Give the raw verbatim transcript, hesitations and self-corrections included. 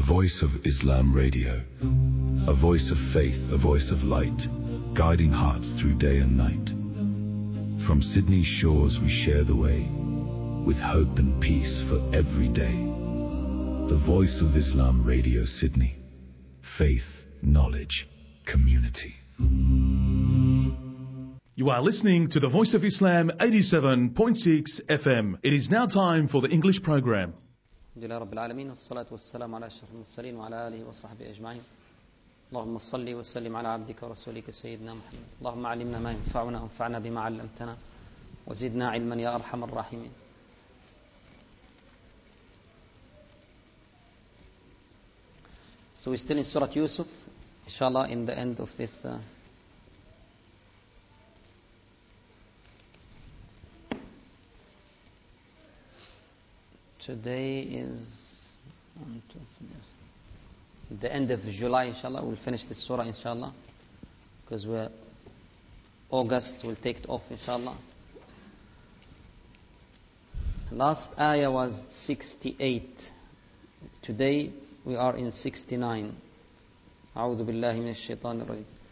Voice of Islam Radio, a voice of faith, a voice of light, guiding hearts through day and night. From Sydney's shores we share the way, with hope and peace for every day. The Voice of Islam Radio Sydney. Faith, knowledge, community. You are listening to the Voice of Islam eighty-seven point six F M. It is now time for the English program. الحمد لله رب العالمين والصلاة والسلام على أشرف المرسلين وعلى آله وصحبه أجمعين. اللهم صل وسلم على عبدك ورسولك سيدنا محمد. اللهم علمنا ما ينفعنا وانفعنا بما علمتنا وزدنا علما يا أرحم الراحمين. So we're still in Surah Yusuf, inshallah, in the end of this uh, today is um, the end of July, inshallah. We'll finish this surah, inshallah, because we're August, we'll take it off, inshallah. Last ayah was sixty-eight. Today we are in sixty-nine. أعوذ بالله من الشيطان الرجيم.